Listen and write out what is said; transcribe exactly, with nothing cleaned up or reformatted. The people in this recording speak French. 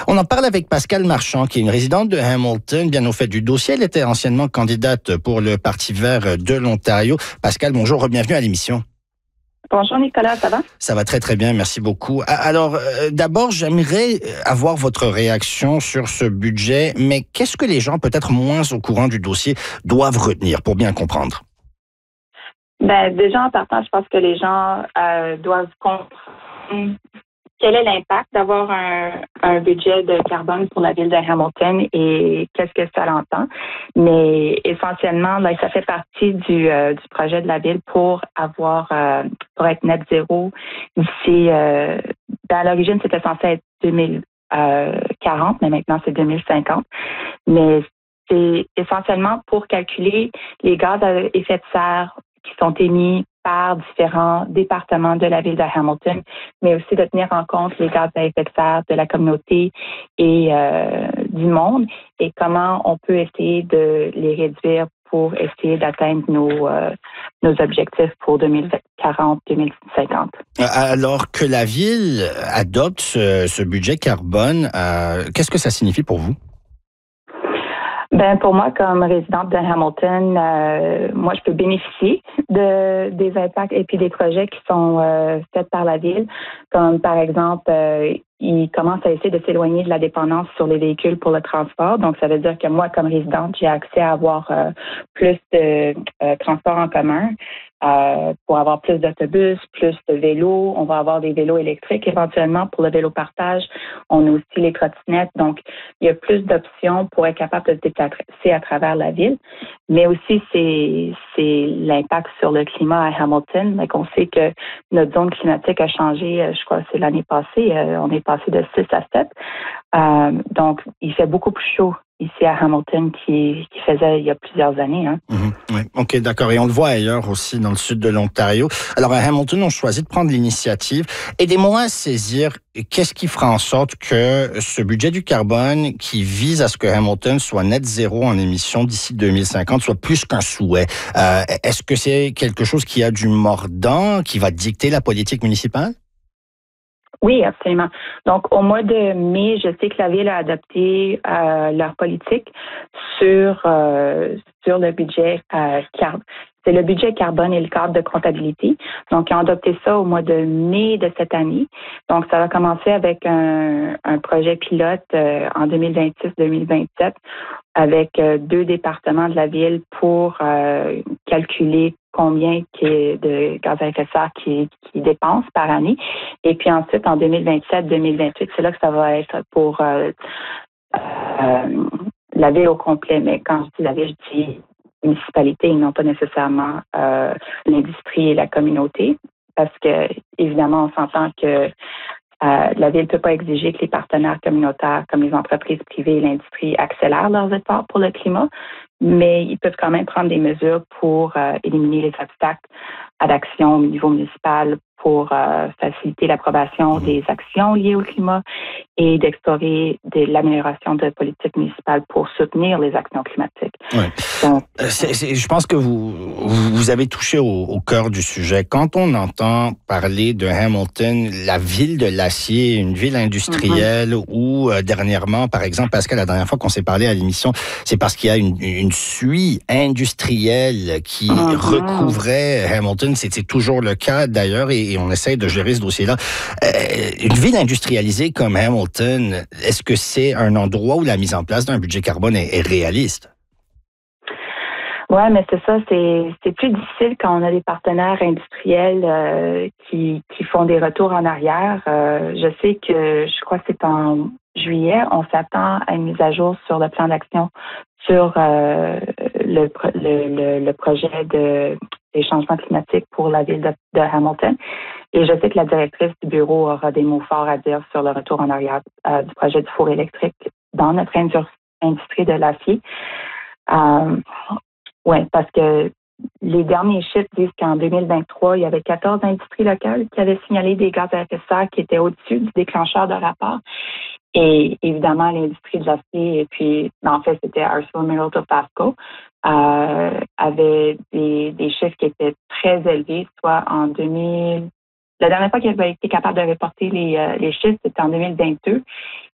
On en parle avec Pascale Marchand, qui est une résidente de Hamilton, bien au fait du dossier. Elle était anciennement candidate pour le Parti vert de l'Ontario. Pascale, bonjour, bienvenue à l'émission. Bonjour Nicolas, ça va? Ça va très très bien, merci beaucoup. Alors, euh, d'abord, j'aimerais avoir votre réaction sur ce budget, mais qu'est-ce que les gens peut-être moins au courant du dossier doivent retenir pour bien comprendre? Ben, déjà en partant, je pense que les gens euh, doivent comprendre quel est l'impact d'avoir un, un budget de carbone pour la ville de Hamilton et qu'est-ce que ça l'entend. Mais essentiellement, ben, ça fait partie du, euh, du projet de la ville pour avoir euh, pour être net zéro d'ici. Euh, à l'origine, c'était censé être deux mille quarante, mais maintenant c'est deux mille cinquante. Mais c'est essentiellement pour calculer les gaz à effet de serre qui sont émis par différents départements de la ville de Hamilton, mais aussi de tenir en compte les gaz à effet de serre de la communauté et euh, du monde et comment on peut essayer de les réduire pour essayer d'atteindre nos, euh, nos objectifs pour deux mille quarante deux mille cinquante. Alors que la ville adopte ce, ce budget carbone, euh, qu'est-ce que ça signifie pour vous? Ben pour moi, comme résidente de Hamilton, euh, moi je peux bénéficier de des impacts et puis des projets qui sont euh, faits par la ville, comme par exemple, euh, ils commencent à essayer de s'éloigner de la dépendance sur les véhicules pour le transport. Donc ça veut dire que moi, comme résidente, j'ai accès à avoir euh, plus de euh, transport en commun. Euh, pour avoir plus d'autobus, plus de vélos. On va avoir des vélos électriques éventuellement pour le vélo partage. On a aussi les trottinettes. Donc, il y a plus d'options pour être capable de se déplacer à travers la ville. Mais aussi, c'est, c'est l'impact sur le climat à Hamilton. Donc, on sait que notre zone climatique a changé, je crois que c'est l'année passée. On est passé de six à sept. Euh, donc, il fait beaucoup plus chaud ici à Hamilton qui, qui faisait il y a plusieurs années. Hein. Mmh, oui, OK, d'accord. Et on le voit ailleurs aussi, dans le sud de l'Ontario. Alors, à Hamilton, on choisit de prendre l'initiative. Aidez-moi à saisir qu'est-ce qui fera en sorte que ce budget du carbone qui vise à ce que Hamilton soit net zéro en émissions d'ici deux mille cinquante soit plus qu'un souhait. Euh, est-ce que c'est quelque chose qui a du mordant, qui va dicter la politique municipale? Oui, absolument. Donc, au mois de mai, je sais que la Ville a adopté euh, leur politique sur euh, sur le budget euh, carbone. C'est le budget carbone et le cadre de comptabilité. Donc, ils ont adopté ça au mois de mai de cette année. Donc, ça va commencer avec un, un projet pilote euh, en deux mille vingt-six deux mille vingt-sept avec euh, deux départements de la ville pour euh, calculer combien qui est de gaz à effet de serre qui, qui dépensent par année. Et puis ensuite, en deux mille vingt-sept deux mille vingt-huit, c'est là que ça va être pour euh, euh, la ville au complet. Mais quand je dis la ville, je dis municipalité et non pas nécessairement euh, l'industrie et la communauté. Parce que, évidemment, on s'entend que Euh, la Ville ne peut pas exiger que les partenaires communautaires, comme les entreprises privées et l'industrie, accélèrent leurs efforts pour le climat, mais ils peuvent quand même prendre des mesures pour euh, éliminer les obstacles à l'action au niveau municipal pour euh, faciliter l'approbation mmh. des actions liées au climat et d'explorer de l'amélioration de politiques municipales pour soutenir les actions climatiques. Ouais. Donc, c'est, c'est, je pense que vous, vous avez touché au, au cœur du sujet. Quand on entend parler de Hamilton, la ville de l'acier, une ville industrielle, mm-hmm. où euh, dernièrement, par exemple, Pascal, la dernière fois qu'on s'est parlé à l'émission, c'est parce qu'il y a une, une suie industrielle qui mm-hmm. recouvrait Hamilton. C'est, c'est toujours le cas d'ailleurs, et, et on essaie de gérer ce dossier-là. Euh, une ville industrialisée comme Hamilton, est-ce que c'est un endroit où la mise en place d'un budget carbone est, est réaliste? Oui, mais c'est ça, c'est, c'est plus difficile quand on a des partenaires industriels euh, qui, qui font des retours en arrière. Euh, je sais que, je crois que c'est en juillet, on s'attend à une mise à jour sur le plan d'action sur euh, le, le, le, le projet de, des changements climatiques pour la ville de, de Hamilton. Et je sais que la directrice du bureau aura des mots forts à dire sur le retour en arrière euh, du projet du four électrique dans notre industrie de l'acier. Euh, Oui, parce que les derniers chiffres disent qu'en deux mille vingt-trois, il y avait quatorze industries locales qui avaient signalé des gaz à effet de serre qui étaient au-dessus du déclencheur de rapport. Et évidemment, l'industrie de l'acier, et puis en fait, c'était ArcelorMittal Dofasco, euh, avait des, des chiffres qui étaient très élevés, soit en deux mille... La dernière fois qu'ils avaient été capables de reporter les, euh, les chiffres, c'était en deux mille vingt-deux.